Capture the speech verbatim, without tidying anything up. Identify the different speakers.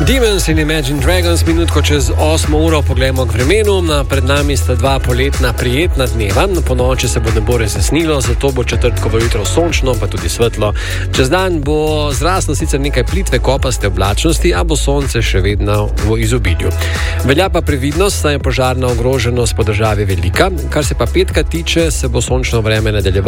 Speaker 1: Demons in Imagine Dragons, minutko čez osmo uro, poglejmo k vremenu. Pred nami sta dva poletna prijetna dneva. Po noči se bo nebo razjasnilo, zato bo četrtkovo jutro sončno, pa tudi svetlo. Čez dan bo zraslo sicer nekaj plitve kopaste oblačnosti, a bo sonce še vedno v izobilju. Velja pa previdnost, saj je požarna ogroženost po državi velika. Kar se pa petka tiče, se bo sončno vreme nadaljevalo.